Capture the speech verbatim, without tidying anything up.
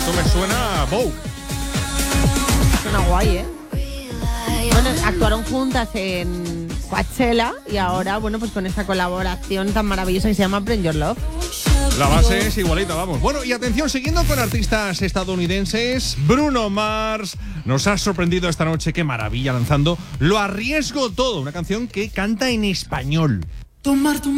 Esto me suena a Vogue. Suena guay, ¿eh? Bueno, actuaron juntas en Coachella y ahora, bueno, pues con esta colaboración tan maravillosa que se llama Bring Your Love. La base es igualita, vamos. Bueno, y atención, siguiendo con artistas estadounidenses, Bruno Mars nos ha sorprendido esta noche, qué maravilla, lanzando Lo Arriesgo Todo, una canción que canta en español. Tomar tu